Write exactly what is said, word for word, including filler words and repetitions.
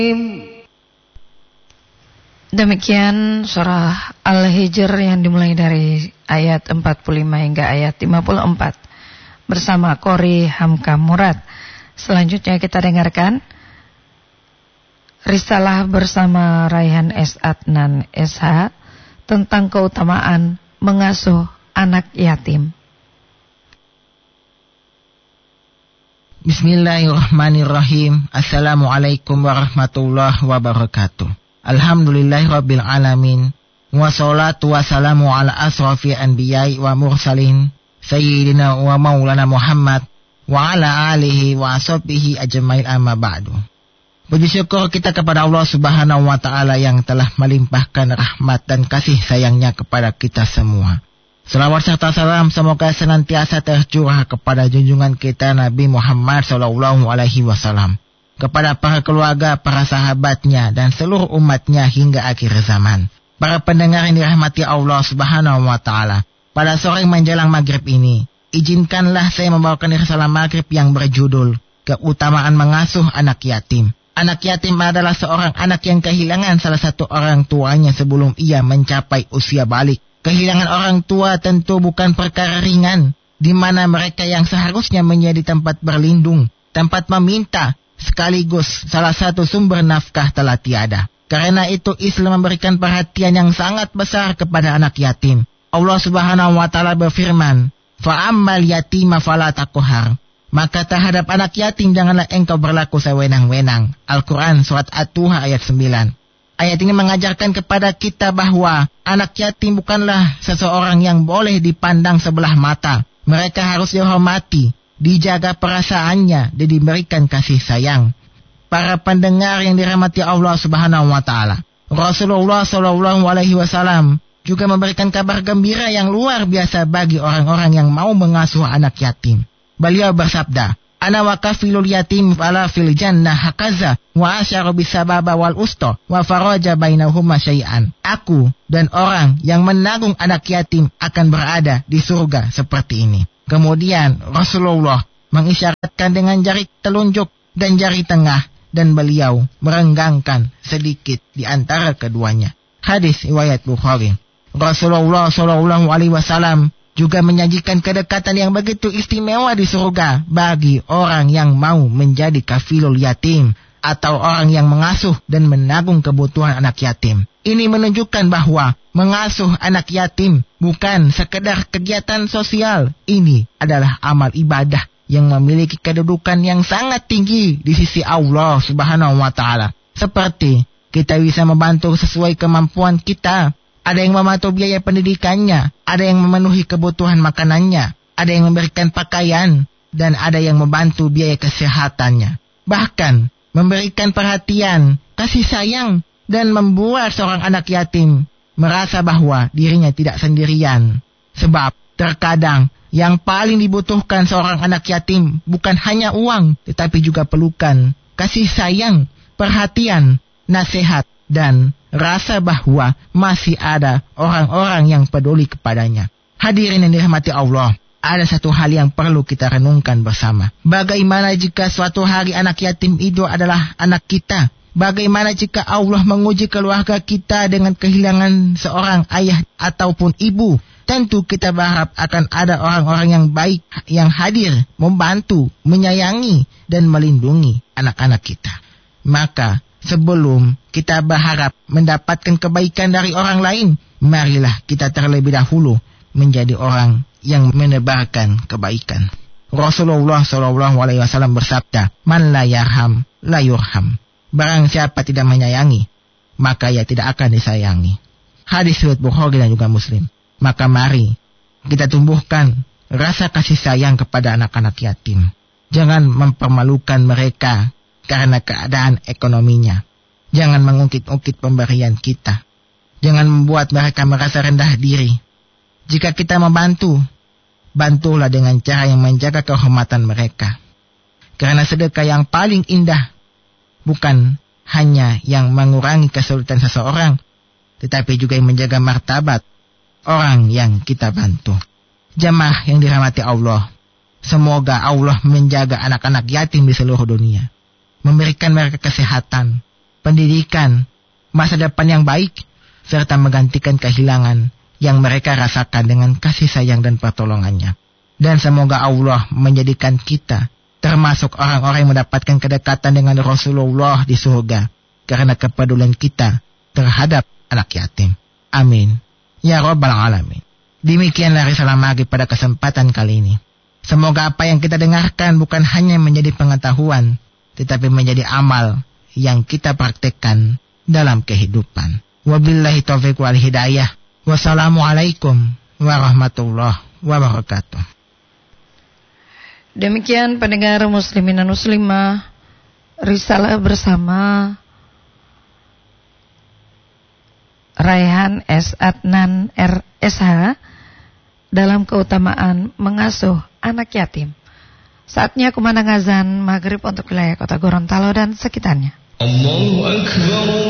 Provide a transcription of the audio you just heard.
Demikian surah Al-Hijr yang dimulai dari ayat empat puluh lima hingga ayat lima puluh empat bersama Qori Hamka Murad. Selanjutnya kita dengarkan risalah bersama Raihan S. Adnan S H tentang keutamaan mengasuh anak yatim. Bismillahirrahmanirrahim. Assalamualaikum warahmatullahi wabarakatuh. Alhamdulillahirabbil alamin. Wassalatu wassalamu ala asrafil anbiya'i wa mursalin sayyidina wa maulana Muhammad wa ala alihi wa ashabihi ajmain, amma ba'du. Puji syukur kita kepada Allah Subhanahu wa taala yang telah melimpahkan rahmat dan kasih sayangnya kepada kita semua. Salawat serta salam semoga senantiasa tercurah kepada junjungan kita Nabi Muhammad sallallahu alaihi wasallam, kepada para keluarga, para sahabatnya, dan seluruh umatnya hingga akhir zaman. Para pendengar yang dirahmati Allah Subhanahu wa taala, pada sore menjelang maghrib ini, izinkanlah saya membawakan risalah maghrib yang berjudul Keutamaan Mengasuh Anak Yatim. Anak yatim adalah seorang anak yang kehilangan salah satu orang tuanya sebelum ia mencapai usia balik. Kehilangan orang tua tentu bukan perkara ringan, di mana mereka yang seharusnya menjadi tempat berlindung, tempat meminta, sekaligus salah satu sumber nafkah telah tiada. Karena itu Islam memberikan perhatian yang sangat besar kepada anak yatim. Allah Subhanahu wa taala berfirman, "Fa'ammal yatima fala taqhar." Maka terhadap anak yatim janganlah engkau berlaku sewenang-wenang. Al-Quran surat At-Tuha ayat sembilan. Ayat ini mengajarkan kepada kita bahwa anak yatim bukanlah seseorang yang boleh dipandang sebelah mata. Mereka harus dihormati, dijaga perasaannya, dan diberikan kasih sayang. Para pendengar yang dirahmati Allah Subhanahu wa taala, Rasulullah sallallahu alaihi wasallam juga memberikan kabar gembira yang luar biasa bagi orang-orang yang mau mengasuh anak yatim. Beliau bersabda, "Ana wa kafilul yatim ala fil jannah hakaza wa asyaru bisababa wal usta wa faraja bainahuma syai'an." Aku dan orang yang menanggung anak yatim akan berada di surga seperti ini. Kemudian Rasulullah mengisyaratkan dengan jari telunjuk dan jari tengah, dan beliau merenggangkan sedikit di antara keduanya. Hadis riwayat Bukhari. Rasulullah sallallahu alaihi wasallam juga menyajikan kedekatan yang begitu istimewa di surga bagi orang yang mau menjadi kafilul yatim atau orang yang mengasuh dan menanggung kebutuhan anak yatim. Ini menunjukkan bahwa mengasuh anak yatim bukan sekedar kegiatan sosial. Ini adalah amal ibadah yang memiliki kedudukan yang sangat tinggi di sisi Allah Subhanahu wa taala. Seperti kita bisa membantu sesuai kemampuan kita. Ada yang membantu biaya pendidikannya, ada yang memenuhi kebutuhan makanannya, ada yang memberikan pakaian, dan ada yang membantu biaya kesehatannya. Bahkan memberikan perhatian, kasih sayang, dan membuat seorang anak yatim merasa bahwa dirinya tidak sendirian. Sebab terkadang yang paling dibutuhkan seorang anak yatim bukan hanya uang, tetapi juga pelukan, kasih sayang, perhatian, nasihat, dan rasa bahwa masih ada orang-orang yang peduli kepadanya. Hadirin yang dirahmati Allah, ada satu hal yang perlu kita renungkan bersama. Bagaimana jika suatu hari anak yatim itu adalah anak kita? Bagaimana jika Allah menguji keluarga kita dengan kehilangan seorang ayah ataupun ibu? Tentu kita berharap akan ada orang-orang yang baik yang hadir, membantu, menyayangi, dan melindungi anak-anak kita. Maka sebelum kita berharap mendapatkan kebaikan dari orang lain, marilah kita terlebih dahulu menjadi orang yang menebarkan kebaikan. Rasulullah shallallahu alaihi wasallam bersabda, "Man la yarham, la yurham." Barang siapa tidak menyayangi, maka ia tidak akan disayangi. Hadis riwayat Bukhari dan juga Muslim. Maka mari kita tumbuhkan rasa kasih sayang kepada anak-anak yatim. Jangan mempermalukan mereka karena keadaan ekonominya. Jangan mengungkit-ungkit pemberian kita. Jangan membuat mereka merasa rendah diri. Jika kita membantu, bantulah dengan cara yang menjaga kehormatan mereka. Karena sedekah yang paling indah bukan hanya yang mengurangi kesulitan seseorang, tetapi juga yang menjaga martabat orang yang kita bantu. Jamaah yang dirahmati Allah, semoga Allah menjaga anak-anak yatim di seluruh dunia, memberikan mereka kesehatan, pendidikan, masa depan yang baik, serta menggantikan kehilangan yang mereka rasakan dengan kasih sayang dan pertolongannya. Dan semoga Allah menjadikan kita termasuk orang-orang yang mendapatkan kedekatan dengan Rasulullah di surga karena kepedulian kita terhadap anak yatim. Amin. Ya Rabbal Alamin. Demikianlah risalah maghrib pada kesempatan kali ini. Semoga apa yang kita dengarkan bukan hanya menjadi pengetahuan, tetapi menjadi amal yang kita praktekkan dalam kehidupan. Wabillahi taufiq wal hidayah. Wassalamualaikum warahmatullahi wabarakatuh. Demikian pendengar muslimin dan muslimah, risalah bersama Raihan S. Adnan R S H dalam keutamaan mengasuh anak yatim. Saatnya kumandang azan maghrib untuk wilayah kota Gorontalo dan sekitarnya. Allahu Akbar.